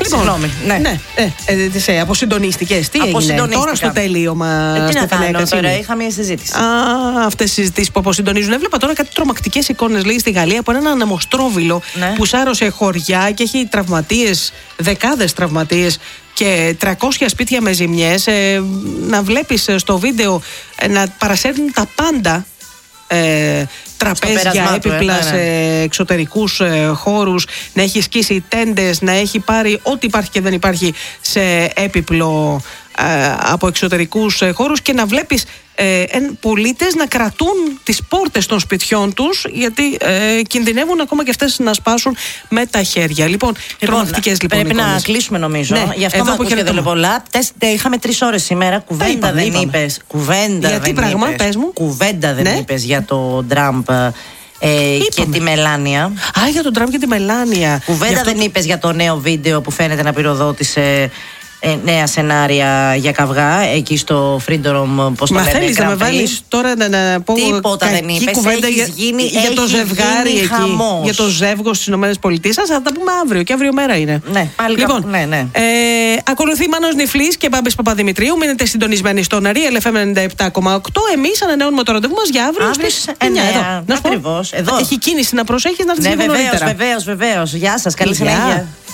Συγγνώμη. Αποσυντονίστηκες. Τι έγινε τώρα στο τελείωμα? Τι να κάνω τώρα, είχα μια συζήτηση. Αυτές οι συζητήσεις που αποσυντονίζουν. Έβλεπα τώρα κάτι τρομακτικές εικόνες, λέει, στη Γαλλία από έναν ανεμοστρόβιλο που σάρωσε χωριά και έχει τραυματίες, δεκάδες τραυματίες και 300 σπίτια με ζημιές. Να βλέπεις στο βίντεο να παρασέρνουν τα πάντα. Τραπέζια, έπιπλα σε εξωτερικούς χώρους, να έχει σκίσει τέντες, να έχει πάρει ό,τι υπάρχει και δεν υπάρχει σε έπιπλο από εξωτερικούς χώρους και να βλέπεις πολίτες να κρατούν τις πόρτες των σπιτιών τους γιατί κινδυνεύουν ακόμα και αυτές να σπάσουν με τα χέρια. Λοιπόν, τρομακτικές λοιπόν πρέπει εικόνες. Να κλείσουμε νομίζω. Γι' αυτό με ακούς και δεν λέω πολλά. Είχαμε 3 ώρες σήμερα. Κουβέντα δεν είπες. Γιατί πράγμα, πες μου. Κουβέντα δεν είπες για το Τραμπ και τη Μελάνια. Για τον Τραμπ και τη Μελάνια. Κουβέντα δεν είπες για το νέο βίντεο που φαίνεται να πυροδότησε νέα σενάρια για καυγά εκεί στο Freedom. Πώς το λένε, θέλεις να με βάλεις τώρα να πω τίποτα δεν είπες. Κουβέντα για το ζευγάρι εκεί, για το ζεύγος στις ΗΠΑ. Θα τα πούμε αύριο και αύριο μέρα είναι. Ναι, πάλι λοιπόν, ακολουθεί Μάνος Νιφλής και Μπάμπης Παπαδημητρίου. Μείνετε συντονισμένοι στον Real FM 97,8. Εμείς ανανεώνουμε το ραντεβού μας για αύριο στις 9. Ακριβώς. Έχει κίνηση να προσέχεις να έρθεις λίγο νωρίτερα. Βεβαίως. Γεια σας, καλή συνέχεια.